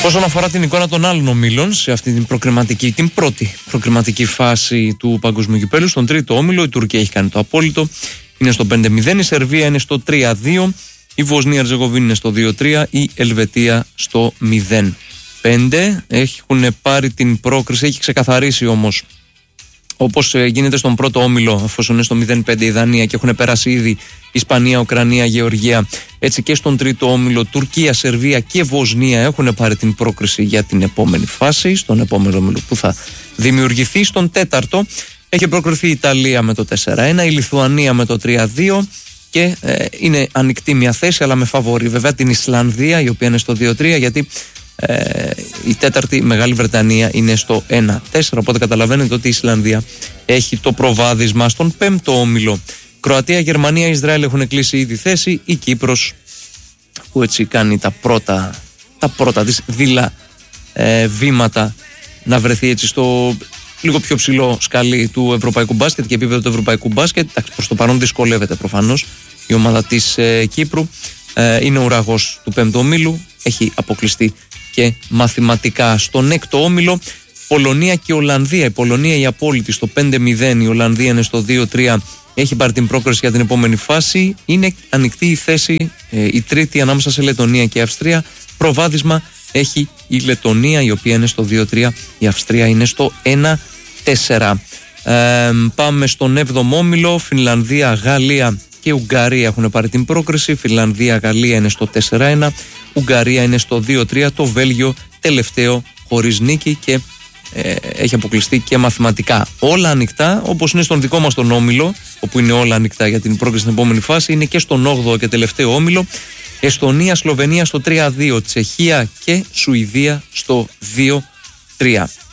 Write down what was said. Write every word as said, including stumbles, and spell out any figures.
Όσον αφορά την εικόνα των άλλων ομίλων, σε αυτή την προκριματική, την πρώτη προκριματική φάση του Παγκοσμίου Κυπέλλου, στον τρίτο όμιλο, η Τουρκία έχει κάνει το απόλυτο, είναι στο πέντε μηδέν, η Σερβία είναι στο τρία δύο, η Βοσνία Ερζεγοβίνη είναι στο δύο τρία, η Ελβετία στο μηδέν πέντε. Έχουν πάρει την πρόκριση, έχει ξεκαθαρίσει όμως, όπως γίνεται στον πρώτο όμιλο, εφόσον είναι στο μηδέν πέντε η Δανία και έχουν περάσει ήδη Ισπανία, Ουκρανία, Γεωργία, έτσι και στον τρίτο όμιλο Τουρκία, Σερβία και Βοσνία έχουν πάρει την πρόκριση για την επόμενη φάση, στον επόμενο όμιλο που θα δημιουργηθεί. Στον τέταρτο έχει προκριθεί η Ιταλία με το τέσσερα ένα, η Λιθουανία με το τρία δύο και ε, είναι ανοιχτή μια θέση, αλλά με φαβορί βέβαια την Ισλανδία, η οποία είναι στο δύο τρία, γιατί Ε, η τέταρτη Μεγάλη Βρετανία είναι στο ένα τέσσερα, οπότε καταλαβαίνετε ότι η Ισλανδία έχει το προβάδισμα. Στον πέμπτο όμιλο Κροατία, Γερμανία, Ισραήλ έχουν κλείσει ήδη θέση, η Κύπρος που έτσι κάνει τα πρώτα τα πρώτα της δειλά ε, βήματα να βρεθεί έτσι στο λίγο πιο ψηλό σκαλί του ευρωπαϊκού μπάσκετ και επίπεδο του ευρωπαϊκού μπάσκετ. Προς το παρόν δυσκολεύεται προφανώς η ομάδα της ε, Κύπρου, ε, είναι ουραγός του πέμπτου ομίλου, έχει αποκλειστεί και μαθηματικά. Στον έκτο όμιλο Πολωνία και Ολλανδία. Η Πολωνία η απόλυτη στο πέντε μηδέν, η Ολλανδία είναι στο δύο τρία, έχει πάρει την πρόκριση για την επόμενη φάση. Είναι ανοιχτή η θέση, ε, η τρίτη ανάμεσα σε Λετωνία και Αυστρία. Προβάδισμα έχει η Λετωνία, η οποία είναι στο δύο τρία, η Αυστρία είναι στο ένα τέσσερα. Ε, πάμε στον έβδομο όμιλο, Φινλανδία, Γαλλία και Ουγγαρία έχουν πάρει την πρόκριση. Φινλανδία, Γαλλία είναι στο τέσσερα ένα, Ουγγαρία είναι στο δύο τρία, το Βέλγιο τελευταίο χωρίς νίκη και ε, έχει αποκλειστεί και μαθηματικά. Όλα ανοιχτά, όπως είναι στον δικό μας τον όμιλο, όπου είναι όλα ανοιχτά για την πρόκριση στην επόμενη φάση, είναι και στον όγδοο και τελευταίο όμιλο. Εστονία, Σλοβενία στο τρία δύο, Τσεχία και Σουηδία στο δύο τρία.